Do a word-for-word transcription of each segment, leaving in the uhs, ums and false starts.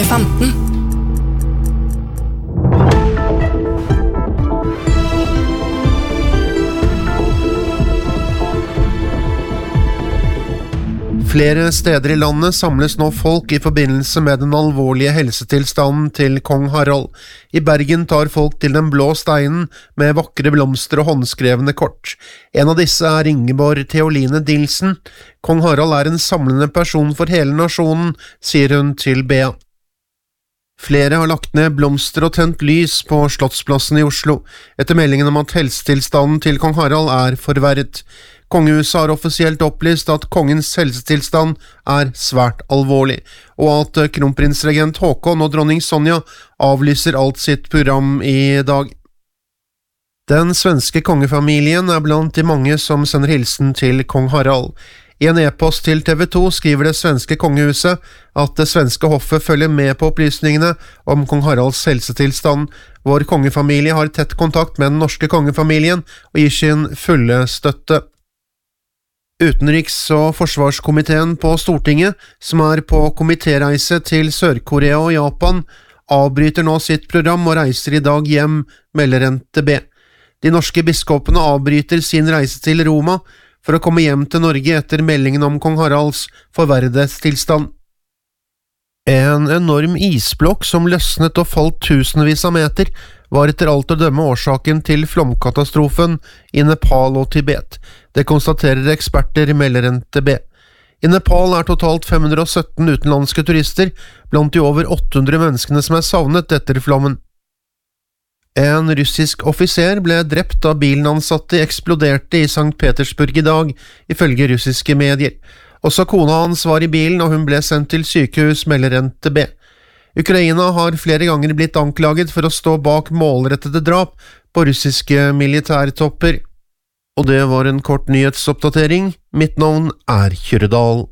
P femten. Flere steder i landet samles nå folk i forbindelse med den alvorlige helsetilstanden til kong Harald. I Bergen tar folk til den blå steinen med vakre blomster og håndskrevne kort. En av disse er Ingeborg Theoline Dilsen. Kong Harald er en samlende person for hele nasjonen, sier hun til B A. Flere har lagt ned blomster og tent lys på Slottsplassen i Oslo, etter meldingen om at helsetilstanden til kong Harald er forverret. Kongehuset har offisielt opplyst at kongens helsetilstand er svært alvorlig, og at kronprinsregent Håkon og dronning Sonja avlyser alt sitt program i dag. Den svenske kongefamilien er blant de mange som sender hilsen til kong Harald. I en e-post til T V to skriver det svenske kongehuset at det svenske hoffet følger med på opplysningene om kong Haralds helsetilstand. Vår kongefamilie har tett kontakt med den norske kongefamilien og gir sin fulle støtte. Utenriks- og forsvarskomiteen på Stortinget, som er på komitéreise til Sør-Korea og Japan, avbryter nå sitt program og reiser i dag hjem, melder N T B. De norske biskopene avbryter sin reise til Roma for å komme hjem til Norge etter meldingen om kong Haralds forverrede tilstand. En enorm isblokk som løsnet og falt tusenvis av meter, var etter alt å dømme årsaken til flomkatastrofen i Nepal og Tibet. Det konstaterer eksperter, melder N T B. I Nepal er totalt fem hundre og sytten utenlandske turister, blant de over åtte hundre menneskene som er savnet etter flommen. En russisk offiser ble drept da bilen han satt i eksploderte i Sankt Petersburg i dag, ifølge russiske medier. Også kona hans var i bilen, og hun ble sendt til sykehus, melder N T B. Ukraina har flere ganger blitt anklaget for å stå bak målrettede drap på russiske militærtopper. Og det var en kort nyhetsoppdatering. Mitt navn er Kjøredal.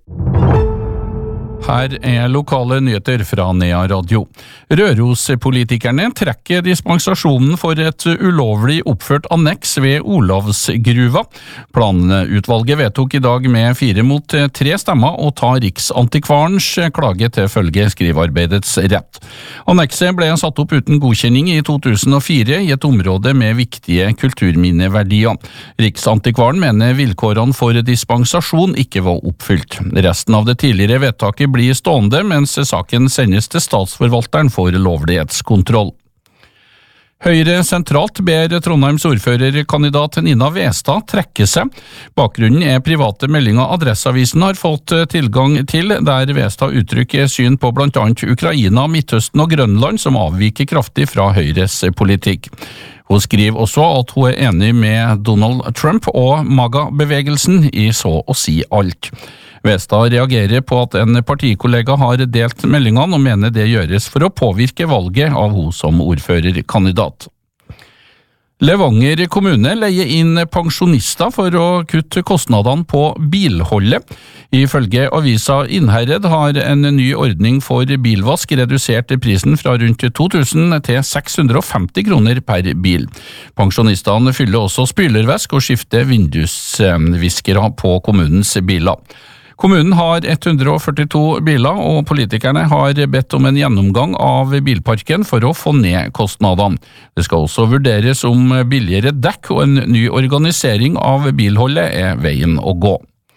Her er lokale nyheter fra Nea Radio. Røros-politikerne trekker dispensasjonen for et ulovlig oppført anneks ved Olavsgruva. Planutvalget vedtok i dag med fire mot tre stemmer å ta Riksantikvarens klage til følge, skriver Arbeidets Rett. Annekset ble satt opp uten godkjenning i to tusen og fire i et område med viktige kulturminneverdier. Riksantikvaren mener vilkårene for dispensasjon ikke var oppfylt. Resten av det tidligere vedtaket blir stående, mens saken sendes til statsforvalteren for lovlighetskontroll. Høyre sentralt ber Trondheims ordførerkandidat Nina Westad trekke seg. Bakgrunnen er private meldinger Adresseavisen har fått tilgang til, der Westad uttrykker syn på blant annet Ukraina, Midtøsten og Grønland som avviker kraftig fra Høyres politikk. Hun skriver også at hun er enig med Donald Trump og MAGA-bevegelsen i så å si alt. Westad reagerer på at en partikollega har delt meldingene og mener det gjøres for å påvirke valget av hun som ordførerkandidat. Levanger kommune leier inn pensjonister for å kutte kostnadene på bilholdet. Ifølge avisa Innherred har en ny ordning for bilvask redusert prisen fra rundt to tusen til seks hundre og femti kroner per bil. Pensjonistene fyller også spylervæsk og skifter vindusviskere på kommunens biler. Kommunen har ett hundre og førtito biler, og politikerne har bedt om en gjennomgang av bilparken for å få ned kostnadene. Det skal også vurderes om billigere dekk og en ny organisering av bilholdet er veien å gå.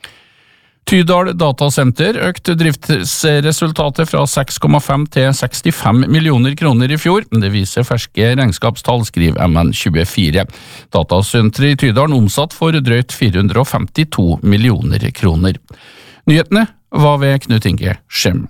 Tydal Datasenter økte driftsresultatet fra seks komma fem til sekstifem millioner kroner i fjor. Det viser ferske regnskapstall, skriver M N tjuefire. Datasenteret i Tydal omsatt for drøyt fire hundre og femtito millioner kroner. Nyhetene var ved Knut Inge Skjem.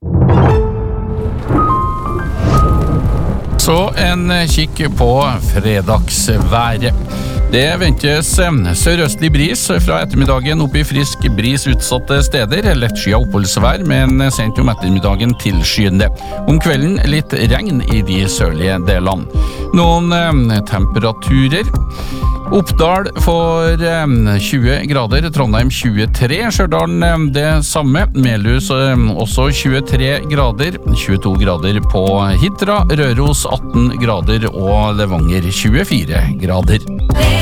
Så en kikk på fredagsværet. Det ventes sørøstlig bris fra ettermiddagen opp i frisk bris utsatte steder, lett skyet oppholdsvær, men sent om ettermiddagen tilskyende. Om kvelden litt regn i de sørlige delene. Noen temperaturer. Oppdal får tjue grader, Trondheim tjuetre, Stjørdal det samme, Melhus også tjuetre grader, tjueto grader på Hitra, Røros atten grader og Levanger tjuefire grader.